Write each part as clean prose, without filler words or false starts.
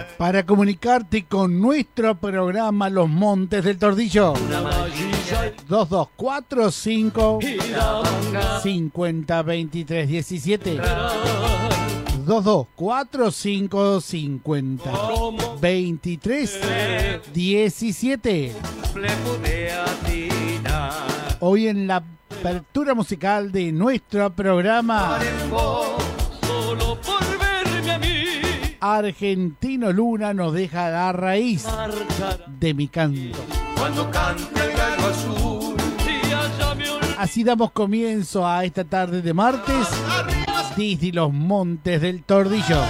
para comunicarte con nuestro programa Los Montes del Tordillo. 2245 50 23 17. 2245 50 23 17. Hoy en la apertura musical de nuestro programa, Argentino Luna nos deja la raíz de mi canto. Así damos comienzo a esta tarde de martes desde los Montes del Tordillo.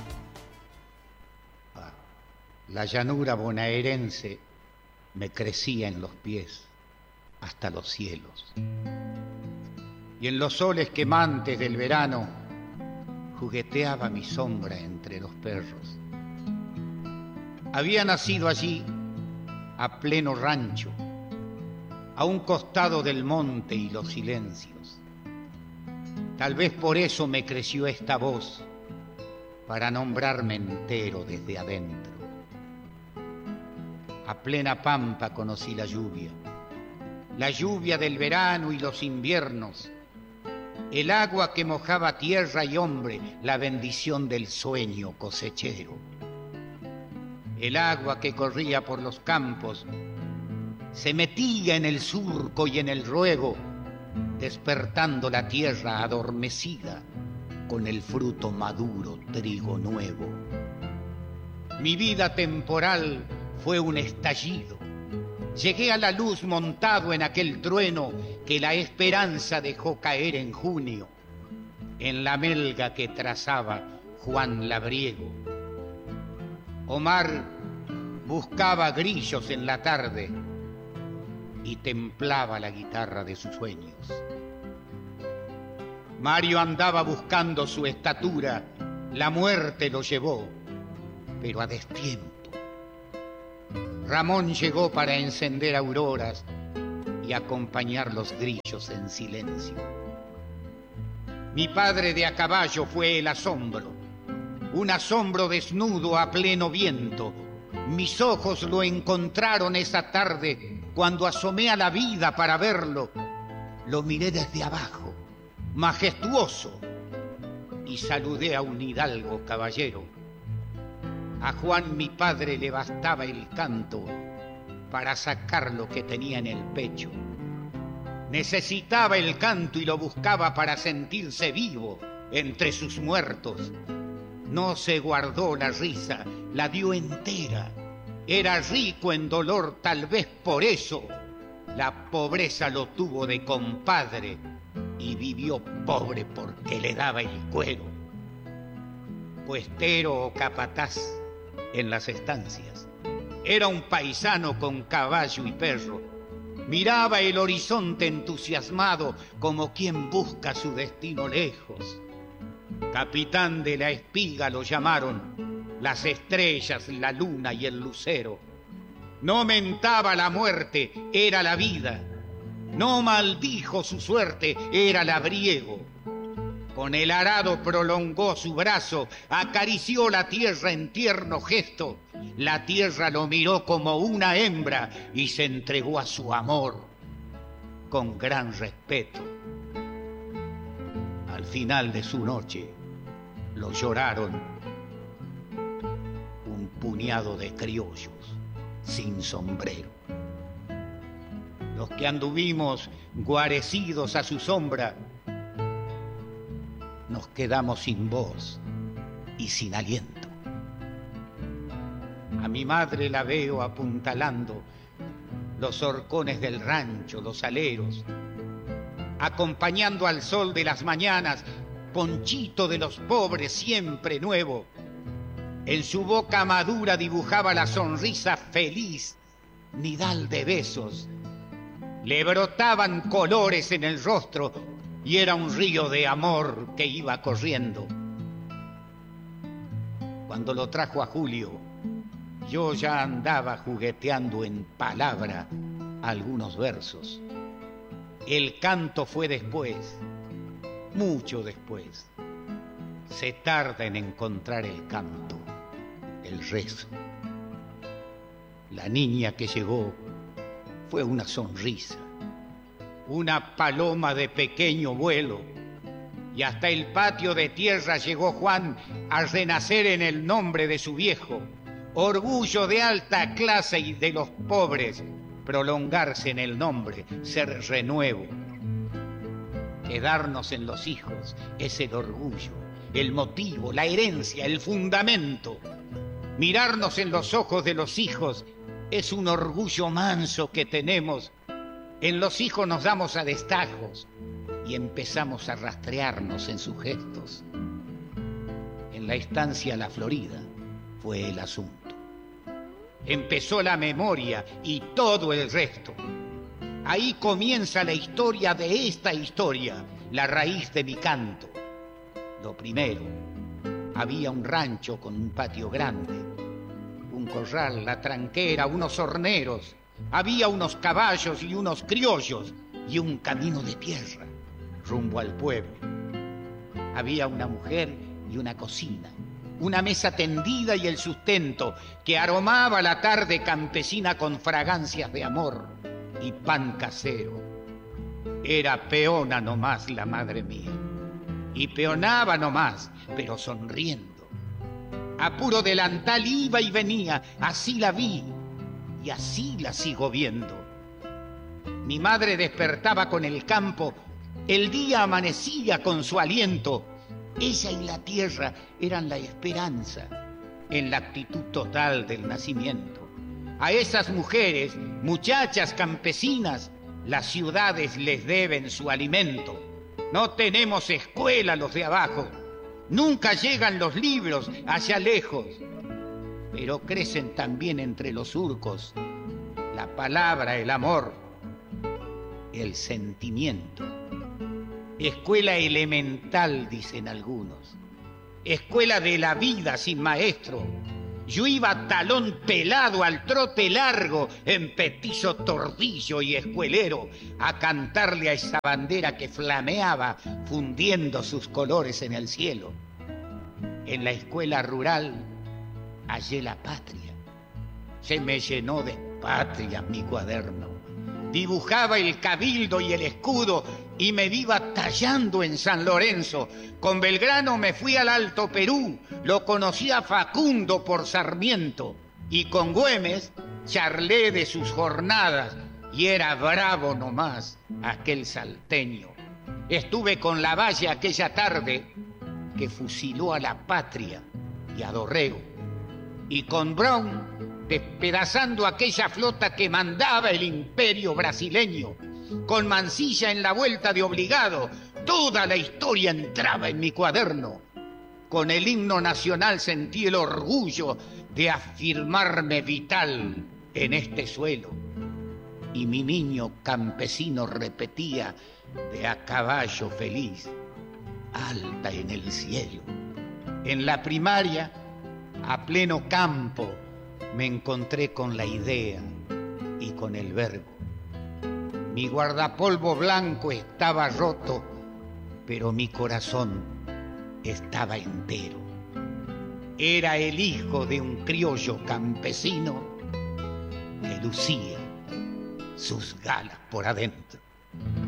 La llanura bonaerense me crecía en los pies hasta los cielos, y en los soles quemantes del verano jugueteaba mi sombra entre los perros. Había nacido allí, a pleno rancho, a un costado del monte y los silencios. Tal vez por eso me creció esta voz, para nombrarme entero desde adentro. A plena pampa conocí la lluvia del verano y los inviernos, el agua que mojaba tierra y hombre, la bendición del sueño cosechero. El agua que corría por los campos se metía en el surco y en el ruego, despertando la tierra adormecida con el fruto maduro, trigo nuevo. Mi vida temporal fue un estallido. Llegué a la luz montado en aquel trueno que la esperanza dejó caer en junio, en la melga que trazaba Juan Labriego. Omar buscaba grillos en la tarde y templaba la guitarra de sus sueños. Mario andaba buscando su estatura, la muerte lo llevó, pero a destiempo. Ramón llegó para encender auroras y acompañar los grillos en silencio. Mi padre de a caballo fue el asombro, un asombro desnudo a pleno viento. Mis ojos lo encontraron esa tarde cuando asomé a la vida para verlo. Lo miré desde abajo, majestuoso, y saludé a un hidalgo caballero. A Juan mi padre le bastaba el canto para sacar lo que tenía en el pecho. Necesitaba el canto y lo buscaba para sentirse vivo entre sus muertos. No se guardó la risa, la dio entera. Era rico en dolor, tal vez por eso la pobreza lo tuvo de compadre y vivió pobre porque le daba el cuero. Puestero o capataz en las estancias, era un paisano con caballo y perro. Miraba el horizonte entusiasmado como quien busca su destino lejos. Capitán de la espiga lo llamaron, las estrellas, la luna y el lucero. No mentaba la muerte, era la vida. No maldijo su suerte, era labriego. Con el arado prolongó su brazo, acarició la tierra en tierno gesto. La tierra lo miró como una hembra y se entregó a su amor con gran respeto. Al final de su noche lo lloraron un puñado de criollos sin sombrero. Los que anduvimos guarecidos a su sombra, nos quedamos sin voz y sin aliento. A mi madre la veo apuntalando los horcones del rancho, los aleros, acompañando al sol de las mañanas, ponchito de los pobres siempre nuevo. En su boca madura dibujaba la sonrisa feliz, nidal de besos. Le brotaban colores en el rostro y era un río de amor que iba corriendo. Cuando lo trajo a Julio, yo ya andaba jugueteando en palabra algunos versos. El canto fue después, mucho después. Se tarda en encontrar el canto. el rezo. La niña que llegó fue una sonrisa, una paloma de pequeño vuelo, y hasta el patio de tierra llegó Juan a renacer en el nombre de su viejo, orgullo de alta clase y de los pobres, prolongarse en el nombre, ser renuevo. Quedarnos en los hijos es el orgullo, el motivo, la herencia, el fundamento. Mirarnos en los ojos de los hijos es un orgullo manso que tenemos. En los hijos nos damos a destajos y empezamos a rastrearnos en sus gestos. En la estancia La Florida fue el asunto. Empezó la memoria y todo el resto. Ahí comienza la historia de esta historia, la raíz de mi canto. Lo primero, había un rancho con un patio grande, un corral, la tranquera, unos horneros, había unos caballos y unos criollos y un camino de tierra rumbo al pueblo. Había una mujer y una cocina, una mesa tendida y el sustento que aromaba la tarde campesina con fragancias de amor y pan casero. Era peona nomás la madre mía, y peonaba nomás, pero sonriendo. A puro delantal iba y venía, así la vi y así la sigo viendo. Mi madre despertaba con el campo, el día amanecía con su aliento. Ella y la tierra eran la esperanza en la actitud total del nacimiento. A esas mujeres, muchachas campesinas, las ciudades les deben su alimento. No tenemos escuela los de abajo, nunca llegan los libros allá lejos, pero crecen también entre los surcos la palabra, el amor, el sentimiento. Escuela elemental, dicen algunos, escuela de la vida sin maestro. Yo iba talón pelado al trote largo, en petizo tordillo y escuelero, a cantarle a esa bandera que flameaba, fundiendo sus colores en el cielo. En la escuela rural hallé la patria. Se me llenó de patria mi cuaderno. Dibujaba el cabildo y el escudo y me iba tallando en San Lorenzo. Con Belgrano me fui al Alto Perú, lo conocí a Facundo por Sarmiento. Y con Güemes charlé de sus jornadas y era bravo nomás aquel salteño. Estuve con Lavalle aquella tarde que fusiló a la patria y a Dorrego. Y con Brown despedazando aquella flota que mandaba el imperio brasileño. Con Mansilla en la vuelta de obligado, toda la historia entraba en mi cuaderno. Con el himno nacional sentí el orgullo de afirmarme vital en este suelo. Y mi niño campesino repetía de a caballo feliz, alta en el cielo. En la primaria, a pleno campo, me encontré con la idea y con el verbo. Mi guardapolvo blanco estaba roto, pero mi corazón estaba entero. Era el hijo de un criollo campesino que lucía sus galas por adentro.